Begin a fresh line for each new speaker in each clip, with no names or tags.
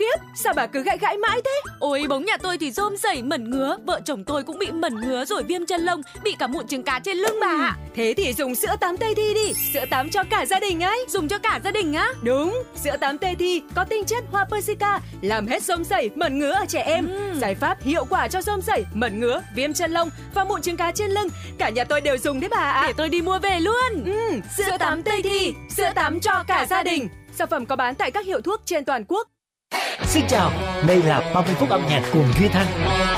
khiếp, sao bà cứ gãi gãi mãi thế?
Ôi bóng nhà tôi thì rôm rẩy mẩn ngứa, vợ chồng tôi cũng bị mẩn ngứa rồi viêm chân lông, bị cả mụn trứng cá trên lưng bà ạ.
Thế thì dùng sữa tắm Tây Thi đi, sữa tắm cho cả gia đình ấy.
Dùng cho cả gia đình á?
Đúng, sữa tắm Tây Thi có tinh chất hoa Persica, làm hết rôm rẩy, mẩn ngứa ở trẻ em. Giải pháp hiệu quả cho rôm rẩy, mẩn ngứa, viêm chân lông và mụn trứng cá trên lưng. Cả nhà tôi đều dùng đấy bà ạ.
Để tôi đi mua về luôn.
Sữa tắm Tây Thi, sữa tắm cho cả gia đình. Sản phẩm có bán tại các hiệu thuốc trên toàn quốc.
Xin chào, đây là 30 phút âm nhạc cùng Duy Thanh.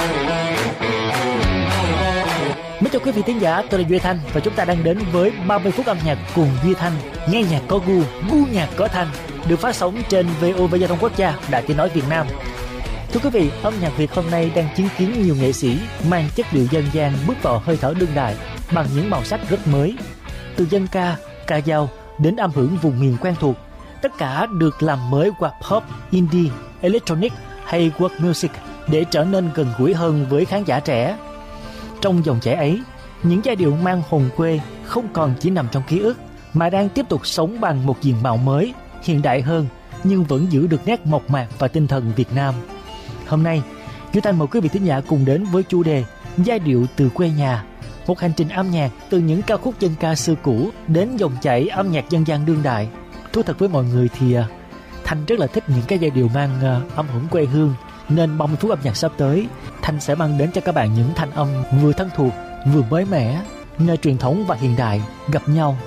Mến chào quý vị thính giả, tôi là Duy Thanh và chúng ta đang đến với 30 phút âm nhạc cùng Duy Thanh. Nghe nhạc có gu, gu nhạc có thanh, được phát sóng trên VOV Giao thông Quốc gia, Đài Tiếng nói Việt Nam. Thưa quý vị, âm nhạc Việt hôm nay đang chứng kiến nhiều nghệ sĩ mang chất liệu dân gian bước vào hơi thở đương đại bằng những màu sắc rất mới. Từ dân ca dao đến âm hưởng vùng miền quen thuộc, tất cả được làm mới qua pop, indie, electronic hay world music để trở nên gần gũi hơn với khán giả trẻ. Trong dòng chảy ấy, những giai điệu mang hồn quê không còn chỉ nằm trong ký ức mà đang tiếp tục sống bằng một diện mạo mới, hiện đại hơn nhưng vẫn giữ được nét mộc mạc và tinh thần Việt Nam. Hôm nay, Duy Thanh mời quý vị thính giả cùng đến với chủ đề Giai điệu từ quê nhà, một hành trình âm nhạc từ những ca khúc dân ca xưa cũ đến dòng chảy âm nhạc dân gian đương đại. Thú thật với mọi người thì Thanh rất là thích những cái giai điệu mang âm hưởng quê hương, nên 30 phút âm nhạc sắp tới Thanh sẽ mang đến cho các bạn những thanh âm vừa thân thuộc vừa mới mẻ, nơi truyền thống và hiện đại gặp nhau.